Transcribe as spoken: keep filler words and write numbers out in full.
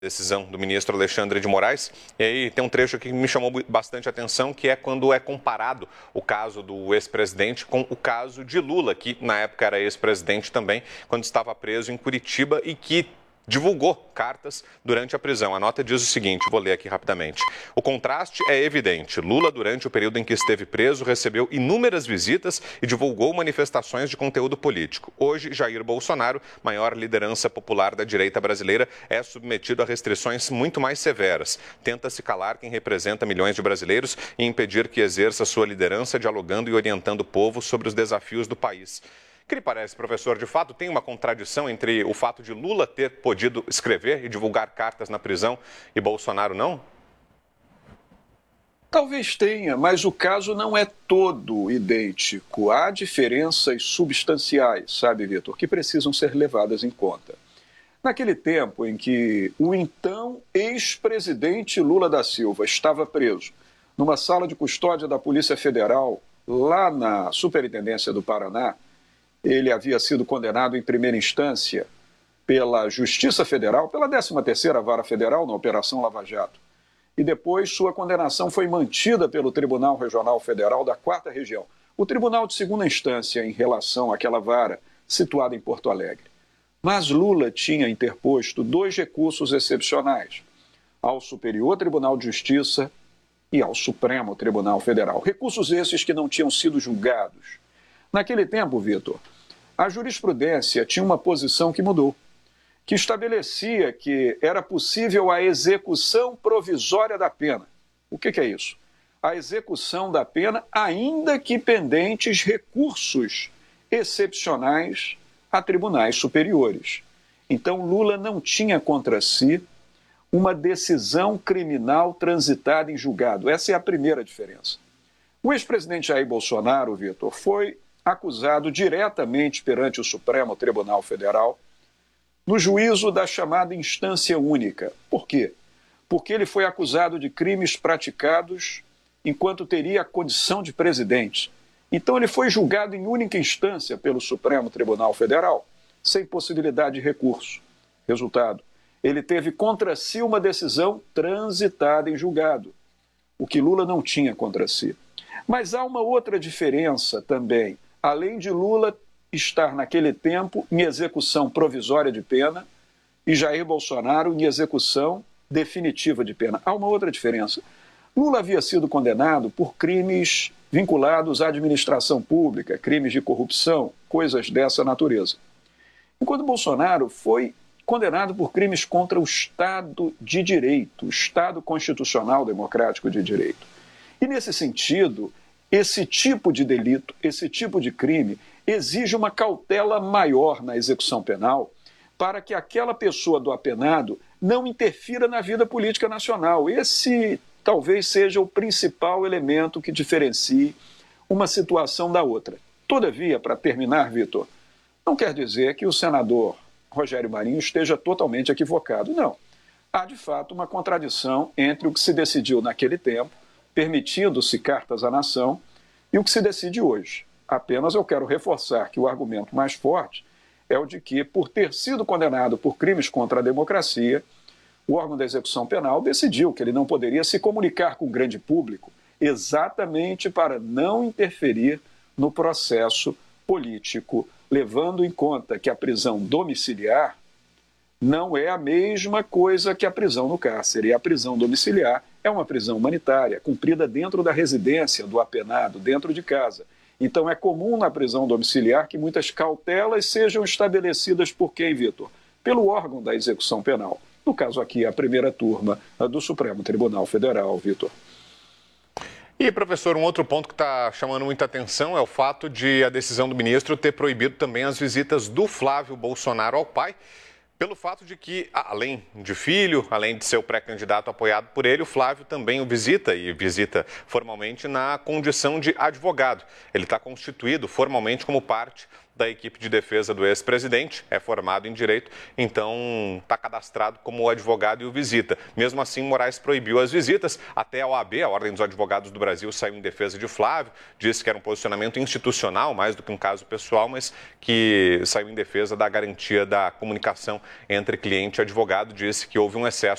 Decisão do ministro Alexandre de Moraes. E aí tem um trecho aqui que me chamou bastante atenção, que é quando é comparado o caso do ex-presidente com o caso de Lula, que na época era ex-presidente também, quando estava preso em Curitiba e que divulgou cartas durante a prisão. A nota diz o seguinte, vou ler aqui rapidamente. O contraste é evidente. Lula, durante o período em que esteve preso, recebeu inúmeras visitas e divulgou manifestações de conteúdo político. Hoje, Jair Bolsonaro, maior liderança popular da direita brasileira, é submetido a restrições muito mais severas. Tenta-se calar quem representa milhões de brasileiros e impedir que exerça sua liderança dialogando e orientando o povo sobre os desafios do país. O que lhe parece, professor? De fato, tem uma contradição entre o fato de Lula ter podido escrever e divulgar cartas na prisão e Bolsonaro não? Talvez tenha, mas o caso não é todo idêntico. Há diferenças substanciais, sabe, Vitor, que precisam ser levadas em conta. Naquele tempo em que o então ex-presidente Lula da Silva estava preso numa sala de custódia da Polícia Federal, lá na Superintendência do Paraná, ele havia sido condenado em primeira instância pela Justiça Federal, pela décima terceira Vara Federal, na Operação Lava Jato. E depois sua condenação foi mantida pelo Tribunal Regional Federal da quarta Região, o Tribunal de Segunda Instância em relação àquela vara situada em Porto Alegre. Mas Lula tinha interposto dois recursos excepcionais ao Superior Tribunal de Justiça e ao Supremo Tribunal Federal. Recursos esses que não tinham sido julgados. Naquele tempo, Vitor, a jurisprudência tinha uma posição que mudou, que estabelecia que era possível a execução provisória da pena. O que, que é isso? A execução da pena, ainda que pendentes recursos excepcionais a tribunais superiores. Então, Lula não tinha contra si uma decisão criminal transitada em julgado. Essa é a primeira diferença. O ex-presidente Jair Bolsonaro, Vitor, foi acusado diretamente perante o Supremo Tribunal Federal no juízo da chamada instância única. Por quê? Porque ele foi acusado de crimes praticados enquanto teria a condição de presidente. Então ele foi julgado em única instância pelo Supremo Tribunal Federal, sem possibilidade de recurso. Resultado, ele teve contra si uma decisão transitada em julgado, o que Lula não tinha contra si. Mas há uma outra diferença também. Além de Lula estar naquele tempo em execução provisória de pena e Jair Bolsonaro em execução definitiva de pena. Há uma outra diferença. Lula havia sido condenado por crimes vinculados à administração pública, crimes de corrupção, coisas dessa natureza. Enquanto Bolsonaro foi condenado por crimes contra o Estado de Direito, o Estado Constitucional Democrático de Direito. E nesse sentido, esse tipo de delito, esse tipo de crime, exige uma cautela maior na execução penal para que aquela pessoa do apenado não interfira na vida política nacional. Esse talvez seja o principal elemento que diferencie uma situação da outra. Todavia, para terminar, Vitor, não quer dizer que o senador Rogério Marinho esteja totalmente equivocado. Não. Há, de fato, uma contradição entre o que se decidiu naquele tempo, permitindo-se cartas à nação, e o que se decide hoje. Apenas eu quero reforçar que o argumento mais forte é o de que, por ter sido condenado por crimes contra a democracia, o órgão da execução penal decidiu que ele não poderia se comunicar com o grande público, exatamente para não interferir no processo político, levando em conta que a prisão domiciliar não é a mesma coisa que a prisão no cárcere. E a prisão domiciliar é uma prisão humanitária, cumprida dentro da residência do apenado, dentro de casa. Então é comum na prisão domiciliar que muitas cautelas sejam estabelecidas por quem, Vitor? Pelo órgão da execução penal. No caso aqui, a primeira turma do Supremo Tribunal Federal, Vitor. E, professor, um outro ponto que está chamando muita atenção é o fato de a decisão do ministro ter proibido também as visitas do Flávio Bolsonaro ao pai, pelo fato de que, além de filho, além de ser o pré-candidato apoiado por ele, o Flávio também o visita e visita formalmente na condição de advogado. Ele está constituído formalmente como parte da equipe de defesa do ex-presidente, é formado em direito, então está cadastrado como advogado e o visita. Mesmo assim, Moraes proibiu as visitas, até a O A B, a Ordem dos Advogados do Brasil, saiu em defesa de Flávio, disse que era um posicionamento institucional, mais do que um caso pessoal, mas que saiu em defesa da garantia da comunicação entre cliente e advogado, disse que houve um excesso